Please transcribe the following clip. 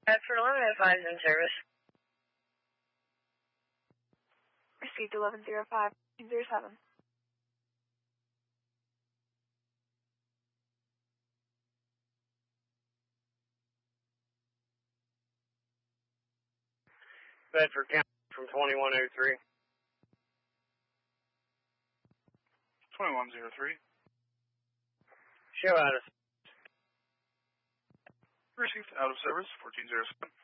For 11 advised in service. Received 1105-07. Bedford County from 2103. 2103. Show out of Received out of service, 1407.